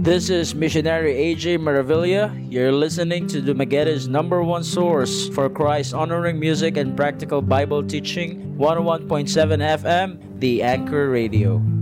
This is missionary AJ Maravilla. You're listening to Dumagueta's number one source for Christ honoring music and practical Bible teaching, 101.7 FM, The Anchor Radio.